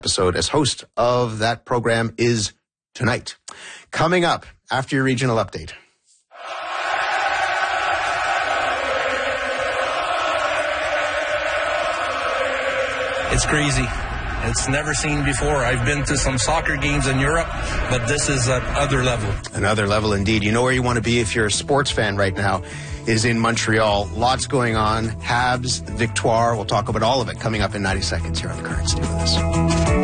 Episode as host of that program is tonight. Coming up after your regional update. It's crazy. It's never seen before. I've been to some soccer games in Europe, but this is another level. Another level indeed. You know where you want to be if you're a sports fan right now is in Montreal. Lots going on. Habs, Victoire. We'll talk about all of it coming up in 90 seconds here on The Current. Stay with us.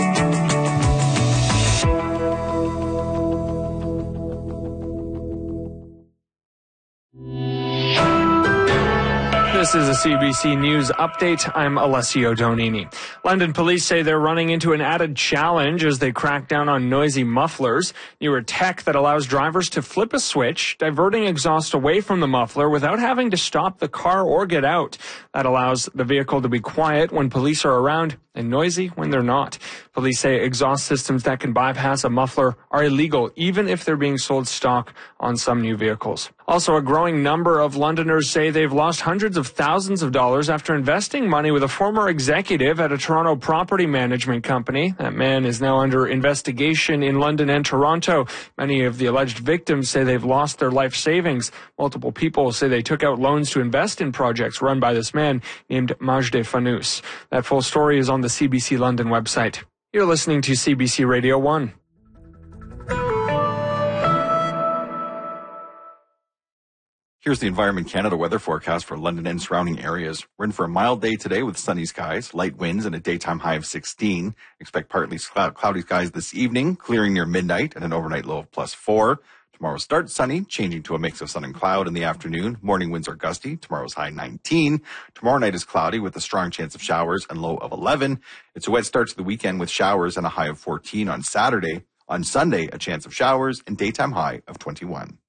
This is a CBC News update. I'm Alessio Donini. London police say they're running into an added challenge as they crack down on noisy mufflers. Newer tech that allows drivers to flip a switch, diverting exhaust away from the muffler without having to stop the car or get out. That allows the vehicle to be quiet when police are around and noisy when they're not. Police say exhaust systems that can bypass a muffler are illegal, even if they're being sold stock on some new vehicles. Also, a growing number of Londoners say they've lost hundreds of thousands of dollars after investing money with a former executive at a Toronto property management company. That man is now under investigation in London and Toronto. Many of the alleged victims say they've lost their life savings. Multiple people say they took out loans to invest in projects run by this man named Majde Fanous. That full story is on the CBC London website. You're listening to CBC Radio 1. Here's the Environment Canada weather forecast for London and surrounding areas. We're in for a mild day today with sunny skies, light winds, and a daytime high of 16. Expect partly cloudy skies this evening, clearing near midnight, and an overnight low of +4. Tomorrow starts sunny, changing to a mix of sun and cloud in the afternoon. Morning winds are gusty. Tomorrow's high 19. Tomorrow night is cloudy with a strong chance of showers and low of 11. It's a wet start to the weekend with showers and a high of 14 on Saturday. On Sunday, a chance of showers and daytime high of 21.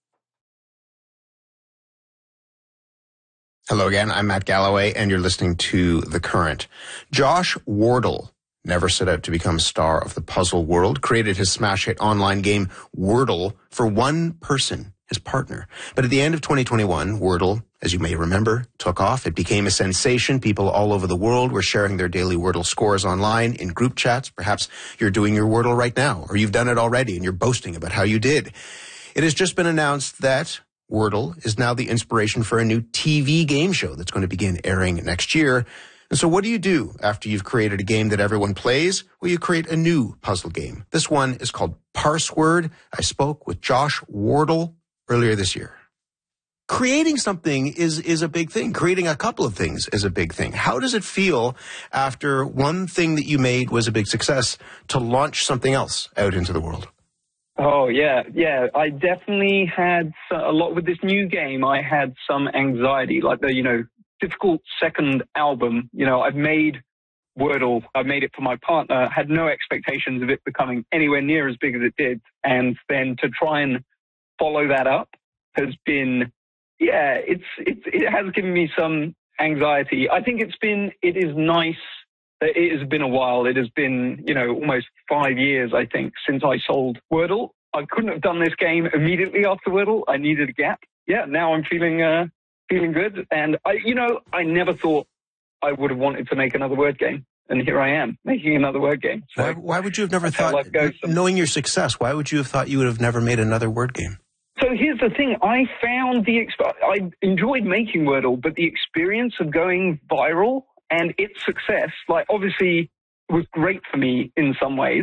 Hello again, I'm Matt Galloway, and you're listening to The Current. Josh Wardle never set out to become a star of the puzzle world, created his smash hit online game Wordle for one person, his partner. But at the end of 2021, Wordle, as you may remember, took off. It became a sensation. People all over the world were sharing their daily Wordle scores online in group chats. Perhaps you're doing your Wordle right now, or you've done it already and you're boasting about how you did. It has just been announced that Wordle is now the inspiration for a new TV game show that's going to begin airing next year. And so what do you do after you've created a game that everyone plays? Well, you create a new puzzle game. This one is called Parsword. I spoke with Josh Wardle earlier this year. Creating something is a big thing. Creating a couple of things is a big thing. How does it feel after one thing that you made was a big success to launch something else out into the world? Oh, yeah. I definitely had a lot with this new game. I had some anxiety, like the, difficult second album. I've made Wordle. I made it for my partner, had no expectations of it becoming anywhere near as big as it did. And then to try and follow that up has been, it has given me some anxiety. I think it is nice. It has been a while. It has been, almost 5 years, I think, since I sold Wordle. I couldn't have done this game immediately after Wordle. I needed a gap. Yeah, now I'm feeling good. And I never thought I would have wanted to make another word game. And here I am making another word game. So why would you have never thought, knowing your success, why would you have thought you would have never made another word game? So here's the thing. I found I enjoyed making Wordle, but the experience of going viral and its success, obviously was great for me in some ways,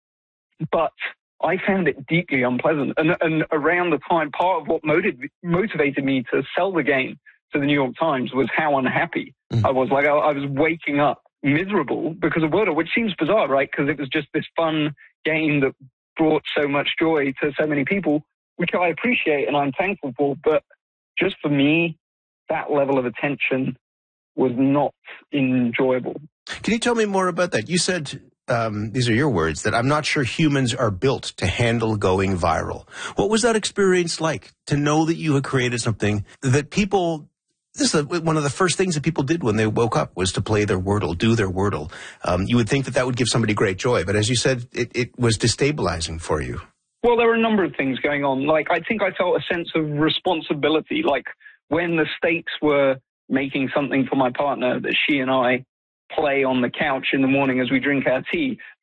but I found it deeply unpleasant. And around the time, part of what motivated me to sell the game to the New York Times was how unhappy I was. I was waking up miserable because of Wordle, which seems bizarre, right? Because it was just this fun game that brought so much joy to so many people, which I appreciate and I'm thankful for. But just for me, that level of attention was not enjoyable. Can you tell me more about that? You said, these are your words, that I'm not sure humans are built to handle going viral. What was that experience like to know that you had created something that people, this is one of the first things that people did when they woke up was to play their Wordle, do their Wordle. You would think that would give somebody great joy, but as you said, it was destabilizing for you. Well, there were a number of things going on. I think I felt a sense of responsibility, when the stakes were making something for my partner that she and I play on the couch in the morning as we drink our tea,